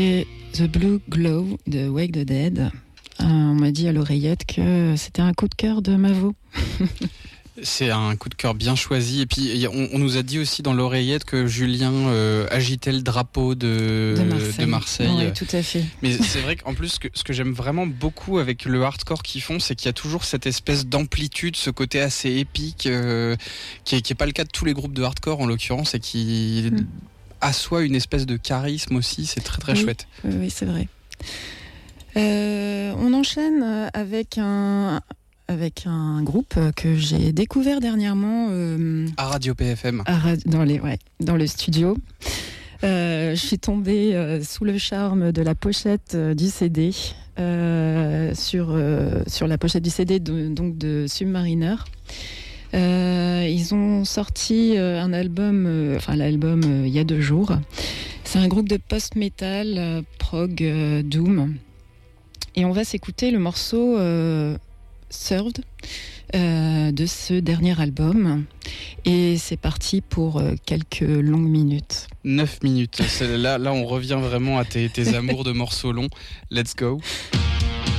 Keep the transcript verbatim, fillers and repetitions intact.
Et The Blue Glow de Wake the Dead. Euh, on m'a dit à l'oreillette que c'était un coup de cœur de Mavo. C'est un coup de cœur bien choisi. Et puis, on, on nous a dit aussi dans l'oreillette que Julien euh, agitait le drapeau de, de Marseille. De Marseille. Oui, tout à fait. Mais c'est vrai qu'en plus, ce que, ce que j'aime vraiment beaucoup avec le hardcore qu'ils font, c'est qu'il y a toujours cette espèce d'amplitude, ce côté assez épique, euh, qui n'est qui est pas le cas de tous les groupes de hardcore en l'occurrence, et qui mm. assoit une espèce de charisme aussi. C'est très très oui, chouette. Oui, oui, c'est vrai. Euh, on enchaîne avec un... avec un groupe que j'ai découvert dernièrement euh, à Radio P F M, à, dans, les, ouais, dans le studio. Euh, je suis tombée euh, sous le charme de la pochette euh, du C D, euh, sur, euh, sur la pochette du C D de, donc de Submariner. Euh, ils ont sorti euh, un album, euh, enfin l'album euh, il y a deux jours. C'est un groupe de post-metal, euh, prog, euh, doom. Et on va s'écouter le morceau euh, Served euh, de ce dernier album, et c'est parti pour euh, quelques longues minutes. neuf minutes, c'est là, là on revient vraiment à tes, tes amours de morceaux longs. Let's go.